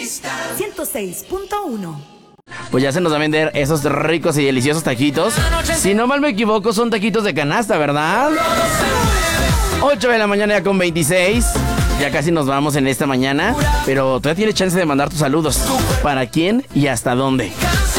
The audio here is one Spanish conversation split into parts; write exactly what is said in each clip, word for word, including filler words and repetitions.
ciento seis punto uno. Pues ya se nos va a vender esos ricos y deliciosos taquitos. Si no mal me equivoco, son taquitos de canasta, ¿verdad? ocho de la mañana ya con veintiséis. Ya casi nos vamos en esta mañana, pero todavía tienes chance de mandar tus saludos. ¿Para quién y hasta dónde?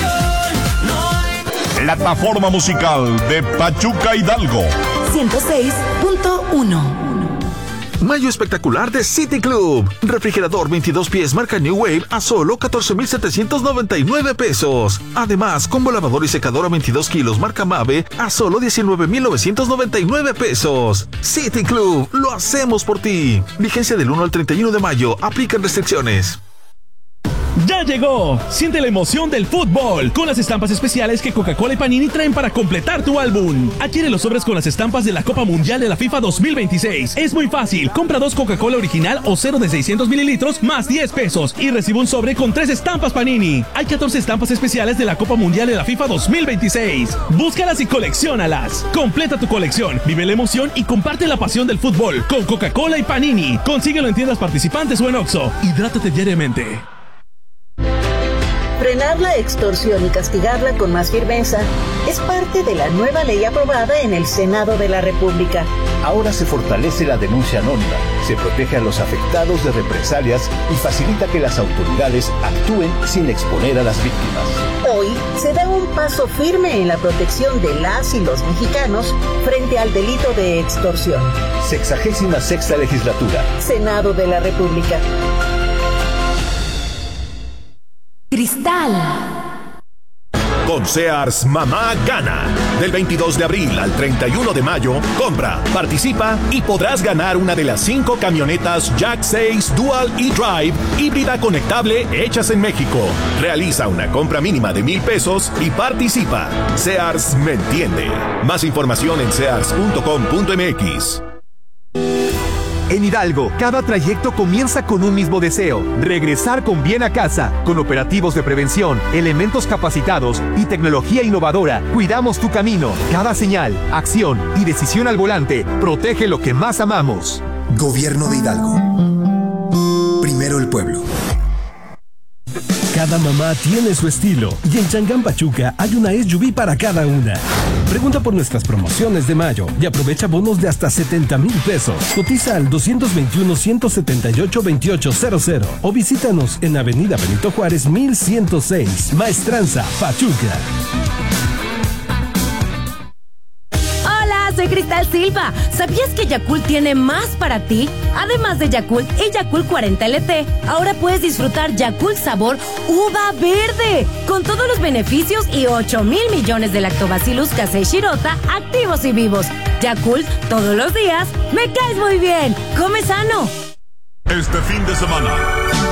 Plataforma musical de Pachuca Hidalgo. ciento seis punto uno. Mayo espectacular de City Club. Refrigerador veintidós pies marca New Wave a solo catorce mil setecientos noventa y nueve pesos. Además, combo lavador y secadora veintidós kilos marca Mave a solo diecinueve mil novecientos noventa y nueve pesos. City Club, lo hacemos por ti. Vigencia del uno al treinta y uno de mayo. Aplican restricciones. ¡Ya llegó! Siente la emoción del fútbol con las estampas especiales que Coca-Cola y Panini traen para completar tu álbum. Adquiere los sobres con las estampas de la Copa Mundial de la FIFA dos mil veintiséis. Es muy fácil. Compra dos Coca-Cola original o cero de seiscientos mililitros más diez pesos y recibe un sobre con tres estampas Panini. Hay catorce estampas especiales de la Copa Mundial de la FIFA dos mil veintiséis. Búscalas y colecciónalas. Completa tu colección, vive la emoción y comparte la pasión del fútbol con Coca-Cola y Panini. Consíguelo en tiendas participantes o en Oxxo. Hidrátate diariamente. Frenar la extorsión y castigarla con más firmeza es parte de la nueva ley aprobada en el Senado de la República. Ahora se fortalece la denuncia anónima, se protege a los afectados de represalias y facilita que las autoridades actúen sin exponer a las víctimas. Hoy se da un paso firme en la protección de las y los mexicanos frente al delito de extorsión. Sexagésima sexta legislatura. Senado de la República. Cristal. Con Sears Mamá Gana. Del veintidós de abril al treinta y uno de mayo, compra, participa y podrás ganar una de las cinco camionetas Jack seis Dual e-Drive híbrida conectable hechas en México. Realiza una compra mínima de mil pesos y participa. Sears me entiende. Más información en sears punto com punto m x. En Hidalgo, cada trayecto comienza con un mismo deseo: regresar con bien a casa. Con operativos de prevención, elementos capacitados y tecnología innovadora, cuidamos tu camino. Cada señal, acción y decisión al volante protege lo que más amamos. Gobierno de Hidalgo. Primero el pueblo. Cada mamá tiene su estilo y en Changán Pachuca hay una S U V para cada una. Pregunta por nuestras promociones de mayo y aprovecha bonos de hasta setenta mil pesos. Cotiza al dos dos uno, uno siete ocho, dos ocho cero cero o visítanos en Avenida Benito Juárez mil ciento seis, Maestranza, Pachuca. Soy Cristal Silva. ¿Sabías que Yakult tiene más para ti? Además de Yakult y Yakult cuarenta L T, ahora puedes disfrutar Yakult sabor uva verde, con todos los beneficios y ocho mil millones de lactobacillus casei shirota activos y vivos. Yakult, todos los días, me caes muy bien. Come sano. Este fin de semana,